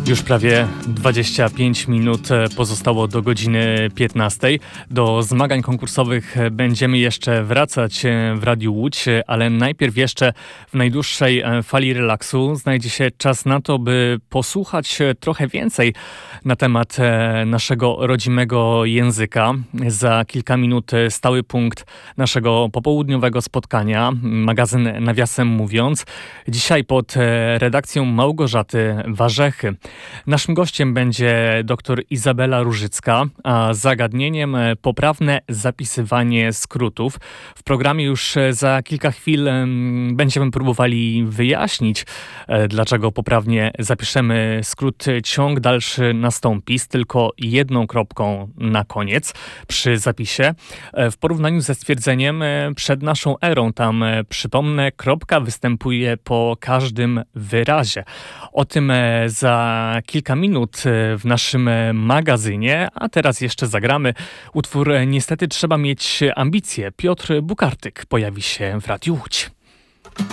Już prawie 25 minut pozostało do godziny 15. Do zmagań konkursowych będziemy jeszcze wracać w Radiu Łódź, ale najpierw jeszcze w najdłuższej fali relaksu znajdzie się czas na to, by posłuchać trochę więcej na temat naszego rodzimego języka. Za kilka minut stały punkt naszego popołudniowego spotkania, magazyn Nawiasem Mówiąc. Dzisiaj pod redakcją Małgorzaty Warzechy. Naszym gościem będzie dr Izabela Różycka, a zagadnieniem poprawne zapisywanie skrótów. W programie już za kilka chwil będziemy próbowali wyjaśnić, dlaczego poprawnie zapiszemy skrót ciąg dalszy nastąpi z tylko jedną kropką na koniec przy zapisie. W porównaniu ze stwierdzeniem przed naszą erą, tam przypomnę, kropka występuje po każdym wyrazie. O tym za kilka minut w naszym magazynie, a teraz jeszcze zagramy utwór Niestety trzeba mieć ambicje. Piotr Bukartyk pojawi się w Radiu Łódź.